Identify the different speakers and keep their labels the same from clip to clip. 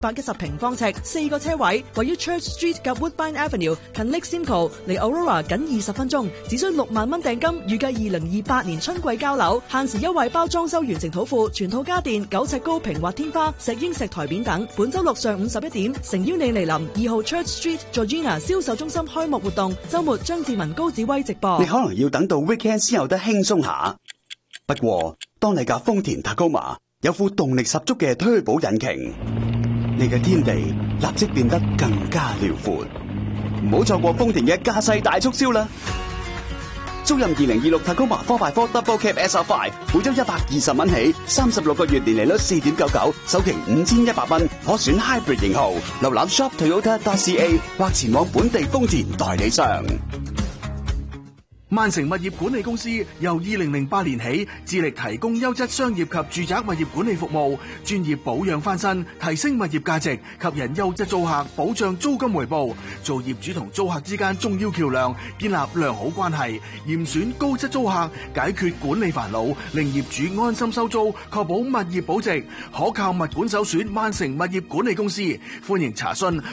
Speaker 1: 810平方尺，4個車位，位於 Church Street 及 Woodbine Avenue， 近 Lake Simcoe， 離 Aurora 僅20分鐘，只需6萬蚊訂金，預計2028年春季交樓，限時優惠包裝修完成土庫，全套家電9尺高平滑天花、石英石台面等。本周六上午11點，誠邀你嚟臨2號 Church Street Georgina 銷售中心開幕活動，周末張志文、高子威直播。
Speaker 2: 你可能要等到 weekend 先有得輕鬆下，不過當你架豐田 Tacoma 有副動力十足嘅推保引擎，你嘅天地立即變得更加遼闊。唔好錯過豐田嘅駕駛大促銷啦！租任2026 Tacoma 4x4 Double Cab SR5， 每周120蚊起，36個月年利率 4.99%， 首期5100蚊，可選 Hybrid 型號。瀏覽 shoptoyota.ca 或前往本地豐田代理商。
Speaker 3: 萬城物業管理公司由2008年起致力提供優質商業及住宅物業管理服務，專業保養翻新，提升物業價值，吸引優質租客，保障租金回報，做業主同租客之間重要橋梁，建立良好關係，嚴選高質租客，解決管理煩惱，令業主安心收租，確保物業保值，可靠物管首選萬城物業管理公司。歡迎查詢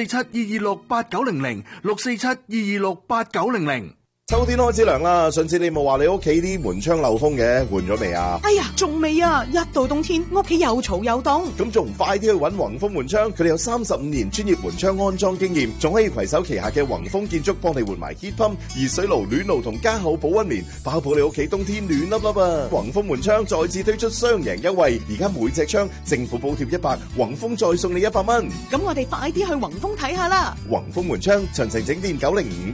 Speaker 3: 647-226-8900 647-226-8900。
Speaker 4: 秋天開始涼啦，上次你冇話你屋企啲門窗漏風嘅，換咗未啊？
Speaker 5: 哎呀，仲未啊！一到冬天，屋企又嘈又凍。
Speaker 4: 咁仲唔快啲去揾宏豐門窗？佢哋有35年專業門窗安裝經驗，仲可以攜手旗下嘅宏豐建築幫你換埋 heat pump、熱水爐、暖爐同加厚保溫棉，包保你屋企冬天暖粒粒啊！宏豐門窗再次推出雙贏優惠，而家每隻窗政府補貼100，宏豐再送你100蚊。
Speaker 5: 咁我哋快啲去宏豐睇下啦！
Speaker 4: 宏豐門窗詳情整電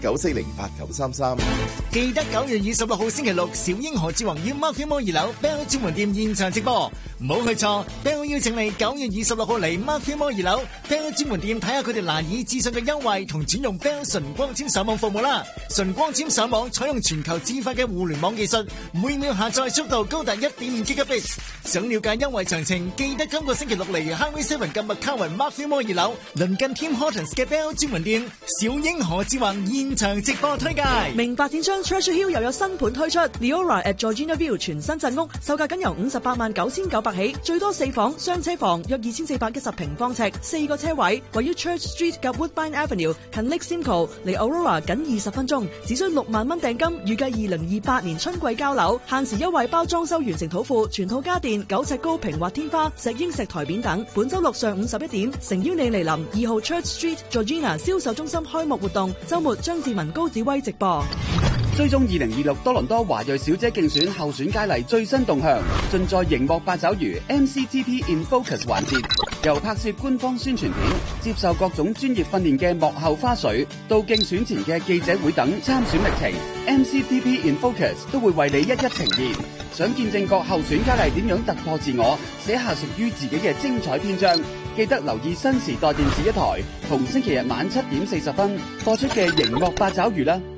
Speaker 4: 905-940-8933。
Speaker 6: 記得9月26號星期六，小英何志宏與 Mark Filmore 2樓 Bell 專門店現場直播，唔好去錯。Bell 邀請你9月26號嚟 Mark Filmore 2樓 Bell 專門店睇下佢哋難以置信嘅優惠同轉用 Bell 純光纖上網服務啦。純光纖上網採用全球智慧嘅互聯網技術，每秒下載速度高達 1.5 Gigabits。想了解優惠詳情，記得今個星期六嚟 Highway 7及 McCowan Mark Filmore 2樓鄰近 Tim Hortons 嘅 Bell 專門店，小英何志宏現場直播推介。
Speaker 1: 明發展商 Treasure Hill 又有新盤推出 Leora at Georgina View 全新鎮屋，售價僅由589900起，最多4房雙車房，約2410平方尺，4個車位，位於 Church Street 及 Woodbine Avenue， 近 Lake Simcoe， 離 Aurora 僅20分鐘，只需6萬蚊訂金，預計2028年春季交樓，限時優惠包裝修完成土庫，全套家電9尺高平滑天花、石英石台面等。本周六上午11點，誠邀你嚟臨2號 Church Street Georgina 銷售中心開幕活動，周末張志文、高子威直播。
Speaker 2: 追蹤2026多倫多華裔小姐競選候選佳麗最新動向，盡在熒幕八爪魚 MCTP in Focus 環節，由拍攝官方宣傳片、接受各種專業訓練嘅幕後花絮，到競選前嘅記者會等參選歷程 ，MCTP in Focus 都會為你一一呈現。想見證各候選佳麗點樣突破自我，寫下屬於自己嘅精彩篇章，記得留意新時代電視1台，同星期日晚7點40分播出嘅熒幕八爪魚啦。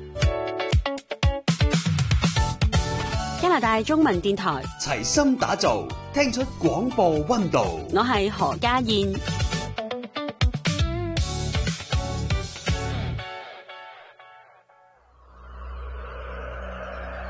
Speaker 7: 加拿大中文電台
Speaker 2: 齊心打造，聽出廣播溫度。
Speaker 7: 我係何家燕。